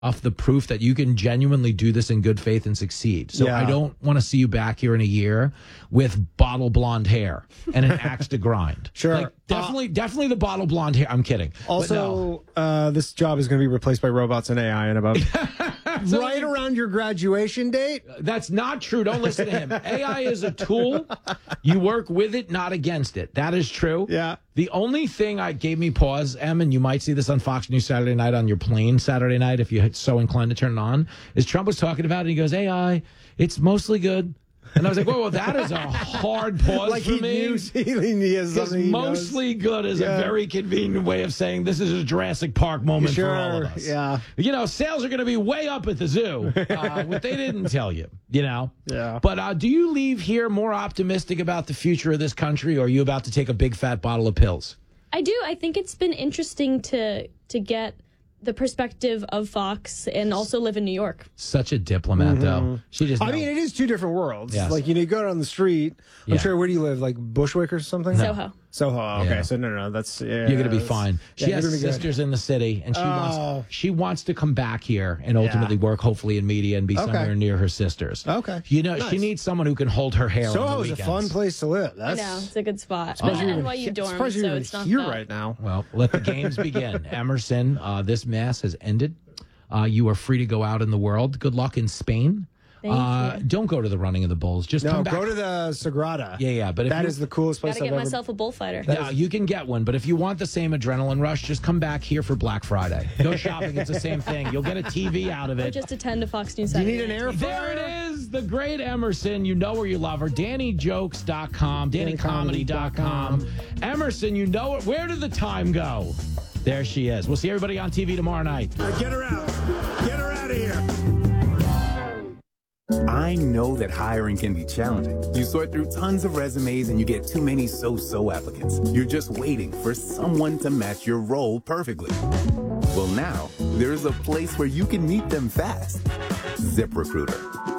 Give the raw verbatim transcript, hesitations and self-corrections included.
off the proof that you can genuinely do this in good faith and succeed. So Yeah. I don't want to see you back here in a year with bottle blonde hair and an axe to grind. Sure. Like, definitely, uh, definitely the bottle blonde hair. I'm kidding. Also, no. uh, this job is going to be replaced by robots and A I in about right around your graduation date. That's not true. Don't listen to him. A I is a tool. You work with it, not against it. That is true. Yeah. The only thing I gave me pause, Em, and you might see this on Fox News Saturday night on your plane Saturday night if you're so inclined to turn it on, is Trump was talking about it. And he goes, A I, it's mostly good. And I was like, whoa, well, that is a hard pause like for he me. Knew, he has Because mostly knows. good is Yeah. a very convenient way of saying this is a Jurassic Park moment sure, for all of us. Yeah. You know, sales are going to be way up at the zoo. Uh, what they didn't tell you, you know? Yeah. But uh, do you leave here more optimistic about the future of this country, or are you about to take a big fat bottle of pills? I do. I think it's been interesting to to get the perspective of Fox and also live in New York. Such a diplomat, Mm-hmm. though. She just. I knows. mean, it is two different worlds. Yes. Like, you know, you go down the street. I'm Yeah. sure, where do you live? Like Bushwick or something? Soho. Soho. Okay. Yeah. So, no, no, no. That's, yeah. You're going to be that's- fine. She yeah, has you're gonna be good. sisters in the city, and she Oh. wants she wants to come back here and ultimately Yeah. work, hopefully, in media and be Okay. somewhere near her sisters. Okay. You know, Nice. she needs someone who can hold her hair on the Soho is a weekends. fun place to live. I That's, know. It's a good spot. Surprised But you're N even Y U he- dorm, surprised you're so even it's not here that. right now. Well, let the games begin. Emerson, uh, this mass has ended. Uh, you are free to go out in the world. Good luck in Spain. Thank uh, you. Don't go to the running of the bulls. Just No, come back. go to the Sagrada. Yeah, yeah, but if That you- is the coolest place Gotta I've get ever myself a bullfighter. Yeah, you can get one, but if you want the same adrenaline rush, just come back here for Black Friday. Go shopping; it's the same thing. You'll get a T V out of Or it. just attend a Fox News Do you Saturday need an night. air There fryer? it is, the great Emerson. You know where you love her. Danny Jokes dot com, Danny Comedy dot com. Emerson, you know it. Where did the time go? There she is. We'll see everybody on T V tomorrow night. Get her out. Get her out of here. I know that hiring can be challenging. You sort through tons of resumes and you get too many so-so applicants. You're just waiting for someone to match your role perfectly. Well, now there's a place where you can meet them fast. ZipRecruiter.